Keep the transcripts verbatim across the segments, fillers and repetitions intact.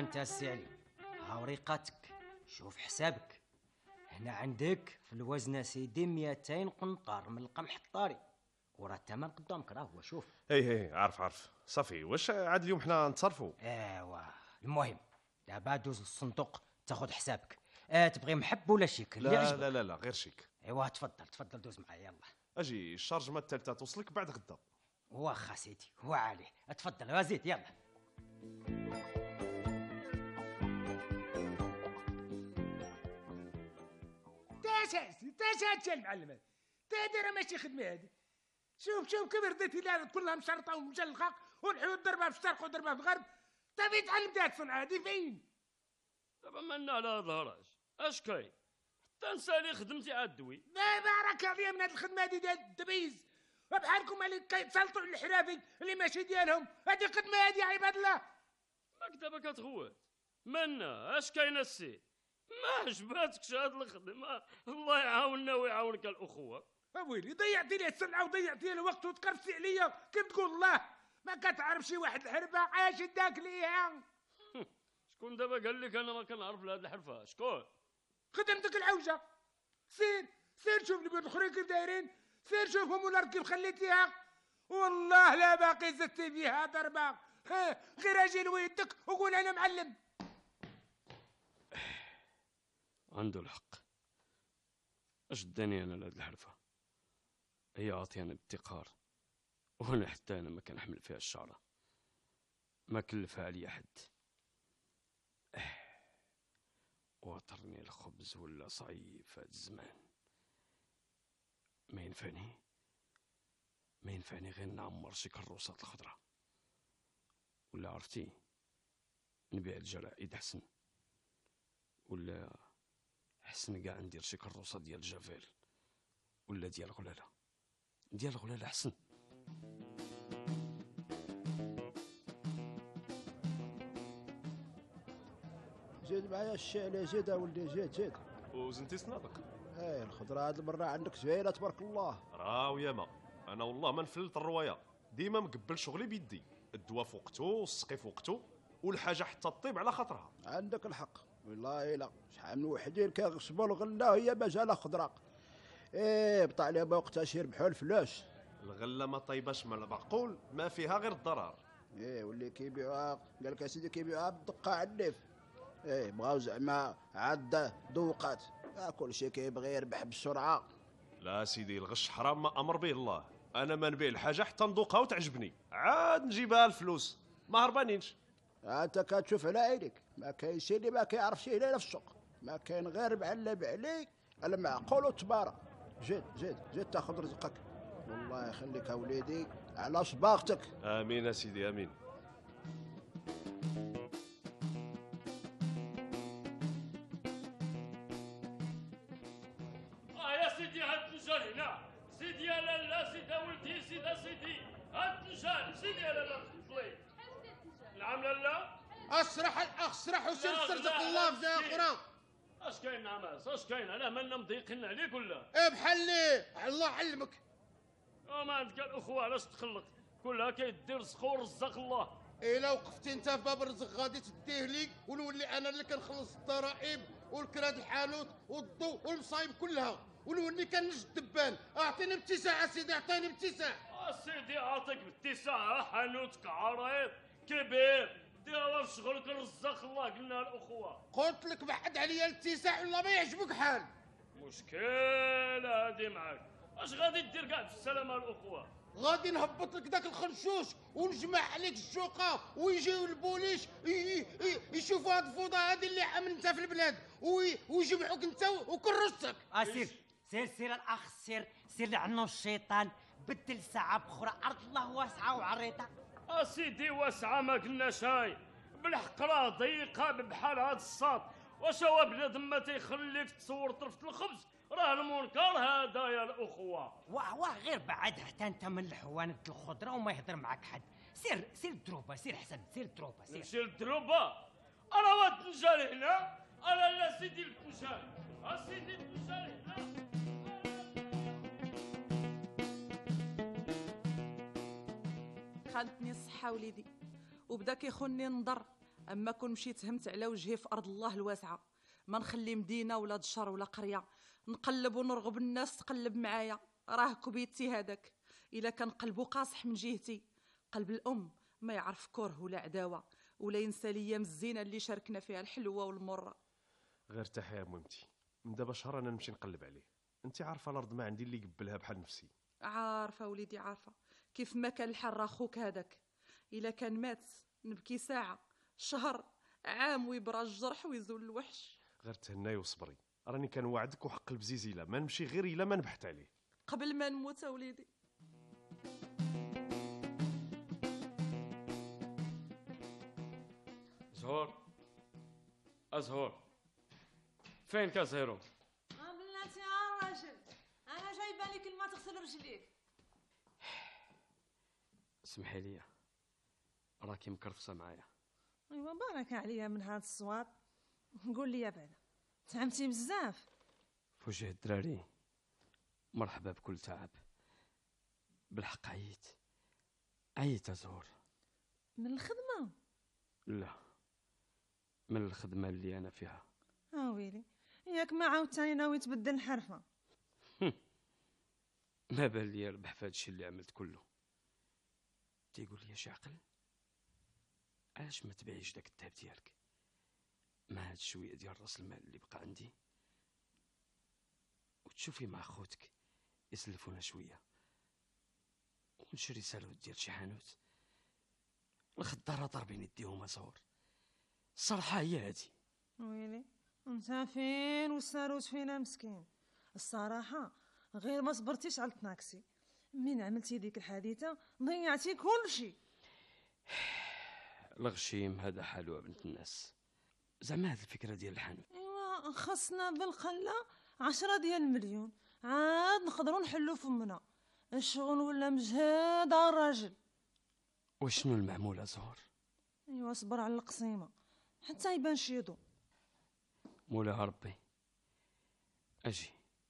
انت السعلي، ها وريقاتك، شوف حسابك. هنا عندك في الوزن سيدي مئتين قنطار من القمح الطاري، وراه الثمن قدامك راه هو. شوف. ايه ايه عارف عارف صافي. واش عاد اليوم حنا نتصرفوا؟ ايوا المهم دابا دوز للصندوق تاخذ حسابك. اه تبغي محب ولا شيك اللي لا عجبك؟ لا لا لا غير شيك. ايوا تفضل تفضل دوز معايا يلا. اجي الشارجمه الثالثه توصلك بعد غدا. واخا سيدي هو عليه. تفضل وزيد يلا. تاساسي تاساسي المعلم، تادر ماشي خدمه هذه. شوف شوف كيف رديتي لها كلها مشرطه ومجلخه والحيوط ضربها في الشرق وضربها في الغرب. تبي تعلمت هاد الصنعه هذه فين؟ دابا مالنا على هاد الهراج اش كاين؟ حتى نسالي خدمتي عاد دوي. دابا راك عليا من هاد الخدمه هذه ديال الدبيز، بحالكم اللي كيتسلطوا على الحرافي اللي ماشي ديالهم. هذه خدمه هذه يا عباد الله. ماك دابا كتغوت مالنا اش كاين السي؟ ما عجباتكش هاد الخدمه؟ الله يعاوننا ويعاونك الاخوه. اويلي ضيعتي لي السلعه وضيعتي لي الوقت وتكرفتي عليا كي تقول الله. ما كتعرف شي واحد الحربه عاش داك ليها. شكون دابا قال لك انا ما كنعرف لهاد الحرفه؟ شكون؟ خدمتك العوجه. سير سير شوف البيوت الاخرين كيف دايرين، سير شوفهم والارض كيف خليتيها. والله لا باقي زدتي فيها ضربه. غير اجي لويدك وقول انا معلم. عنده الحق. اش داني انا لهاد الحرفه؟ هي عاطياني بابتقار، وانا حتى انا ما كنحمل فيها الشعره، ما كلفها عليا حد. واطرني الخبز ولا صعيب في هاد الزمان. ما ينفعني ما ينفعني غير نعمر شي كروسات الخضرة، ولا عرفتي نبيع الجرائد حسن، ولا حسن كاع ندير شي كروسه ديال الجافيل ولا ديال غلاله. ديال غلاله حسن. زيد معايا الشعله زيد ولدي زيد زيد. وزنتي صنادق؟ ايه الخضره هاد المره عندك زوينه تبارك الله. راه وياما انا والله ما نفلت الروايه، ديما مقبل شغلي بيدي. الدواء في وقته والسقي في وقته والحاجه حتى الطيب على خاطرها. عندك الحق والله. الا شحال من وحدين كيغصبوا الغله وهي مازال خضره. ايه بطاع لي وقتها شي يربحوا الفلوس. الغله ما طيباش من المعقول، ما فيها غير الضرر. ايه واللي كيبيعوها قال لك اسيدي كيبيعوها بالدقه على النيف. ايه بغاو زعما عاد ذوقات. كل شيء كيبغي يربح بسرعه. لا سيدي الغش حرام ما امر به الله. انا ما نبيع الحاجه حتى نذوقها وتعجبني عاد نجيبها الفلوس، ما هربانينش. انت كتشوف على عينيك، ما كاين شي اللي ما كيعرفش هنا في السوق. ما كاين غير معلب عليك المعقول والتبارك. زيد زيد زيد تاخذ رزقك. والله يخليك يا وليدي على صباغتك. امين يا سيدي امين. اه يا سيدي هاد النجال هنا. سيدي يا لالا سيدي ولدي سيدي سيدي هاد النجال. سيدي يا لالا تفضلي. نعم لالا. اسرح الاخ اسرح وسير ترزق الله في جهه اخرى. اش كاين نعماس اش كاين؟ علاه مالنا مضيقين عليك ولا؟ ايه بحال ليه الله علمك. وما عندك الاخوه علاش تخلق؟ كلها كيدير رزقو ورزق الله. الا وقفتي انت في باب الرزق غادي تديه لي ونولي انا اللي كنخلص الضرائب والكراد الحانوت والضوء والمصايب كلها ونولي كنجد الدبان. اعطيني باتساع سيدي اعطيني باتساع. سيدي اعطيك باتساع. حانوتك عريض كبير ديرها في شغلك رزق الله. قلنا الاخوه. قلت لك بعد عليا الاتساع ولا ما يعجبك حال. مشكل هادي معاك. اش غادي دير كاع في السلامه الاخوه؟ غادي نهبط لك داك الخنشوش ونجمع عليك الشوقه ويجيو البوليس يشوفوا هاد الفوضى هادي اللي عملتها في البلاد ويجمعوك انت وكرستك. اه سير سير سير الاخ سير سير لعنو الشيطان. بدل ساعه بخرى ارض الله واسعه وعريضه. اسيدي واسعه ما قلناش هاي. بالحق راه ضيقه بحال هاد الصاط. واش هو بنادم ما تيخليك تصور طرفه الخبز؟ راه المنكر هذا يا الاخوه. واه واه غير بعد حتى انت من الحوانت الخضره وما يهضر معك حد. سير سير الدروبه سير حسن سير الدروبه سير. نمشي للدروبه. انا واد النجال هنا. انا لا سيدي النجال. اسيدي النجال هنا. خانتني الصحة وليدي وبدا كيخونني النظر. اما كون مشيت همت على وجهي في ارض الله الواسعه، ما نخلي مدينه ولا دشر ولا قريه، نقلب ونرغب الناس تقلب معايا. راه كبيتي هذاك، الا كان قلبو قاصح من جهتي، قلب الام ما يعرف كره ولا عداوه، ولا ينسى الايام الزينه اللي شاركنا فيها الحلوه والمره. غير ارتاحي يا مهمتي، من دابا شهر انا نمشي نقلب عليه. انت عارفه الارض ما عندي اللي يقبلها بحال نفسي. عارفه وليدي عارفه، كيف ما كان الحال اخوك هذاك، الا كان مات نبكي ساعه شهر عام ويبرى الجرح ويزول الوحش. غير تهناي وصبري، راني كنوعدك وحق البزيزيله ما نمشي غير الا ما نبحث عليه قبل ما نموت وليدي. زهور أزهور، فينك يا زهيرو؟ اه بلاتي يا راجل، انا جايبه لك الماء تغسل رجليك. اسمحي لي، راكي مكرفصه معايا. ايوا بارك عليا من هاد الصواب. قول لي يا بعدا، تعبتي بزاف؟ في وجه الدراري مرحبا بكل تعب. بالحق عييت عييت يا زهور. من الخدمه؟ لا، من الخدمه اللي انا فيها. اه ويلي، ياك ما عاوتاني ناوي تبدل الحرفه؟ ما بان لي ربح في هادشي اللي عملت كله. تيقول لي شي عقل، علاش ما تبيعيش داك الذهب ديالك مع هاد شويه ديال راس المال اللي بقى عندي، وتشوفي مع خوتك يسلفونا شويه، ونشري سالوت ديال شي حانوت. الخضاره ضاربين يديهم زهور، الصراحه هي هادي. ويلي انت فين والساروت فينا مسكين. الصراحه غير ما صبرتيش على الطناكسي، من عملتي ديك الحادثه ضيعتي كل شيء. الغشيم هذا حالو بنت الناس. زعما هاد الفكره ديال الحانوت، ايوا خاصنا بالقله عشرة ديال المليون، عاد نقدروا نحلوا فمنا. الشغل ولا مجهد على الراجل. وشنو المعمول زهور؟ ايوا صبر على القسيمه حتى يبان شي ضو. مولاها ربي. اجي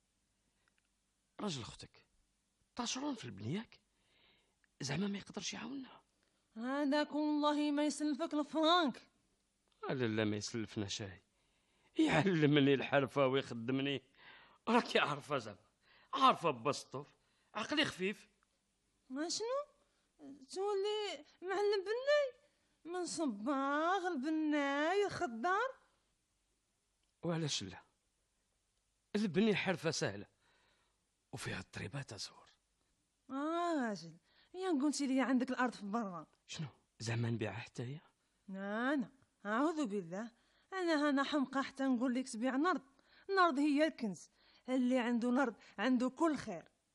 راجل اختك طاشرون في البنياك، زعما ما يقدرش يعاوننا. هذاك والله ما يسلفك الفرانك. لا لا ما يسلفنا شاي، يعلمني الحرفه ويخدمني. راكي عارفه زعما، عارفه بسطوف عقلي خفيف. ما شنو تولي معلم بناي؟ من صباغ البناي الخضار. وعلاش لا؟ البني حرفه سهله وفيها الطريبات زهور. اه راجل، يا قلتي لي عندك الارض في برا. شنو زعما نبيعها حتى هي؟ انا اعوذ بالله، انا انا حمقى حتى نقول لك تبيع نرد. نرد هي الكنز، اللي عنده نرد عنده كل خير.